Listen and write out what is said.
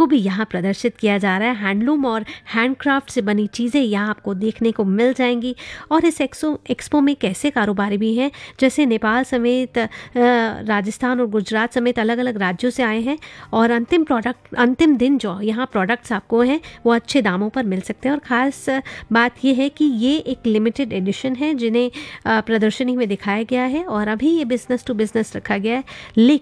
को भी यहाँ प्रदर्शित किया जा रहा है। हैंडलूम और हैंडक्राफ्ट से बनी चीज़ें यहाँ आपको देखने को मिल जाएंगी। और इस एक्सपो में कैसे कारोबारी भी हैं, जैसे नेपाल समेत राजस्थान और गुजरात समेत अलग अलग राज्यों से आए हैं। और अंतिम दिन जो यहाँ प्रोडक्ट्स आपको हैं वो अच्छे दामों पर मिल सकते हैं। और ख़ास बात ये है कि ये एक लिमिटेड एडिशन है जिन्हें प्रदर्शनी में दिखाया गया है और अभी ये बिज़नेस टू बिज़नेस रखा गया है, लेकिन